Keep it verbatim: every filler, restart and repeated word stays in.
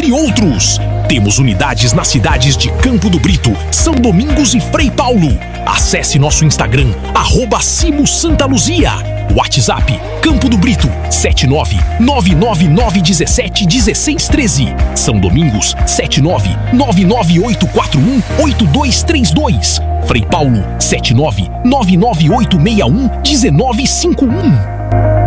e outros. Temos unidades nas cidades de Campo do Brito, São Domingos e Frei Paulo. Acesse nosso Instagram, arroba Simo Santa Luzia. WhatsApp, Campo do Brito, sete nove nove nove nove um sete um seis um três. São Domingos, sete nove nove nove oito quatro um oito dois três dois. Frei Paulo, sete nove nove nove oito seis um um nove cinco um.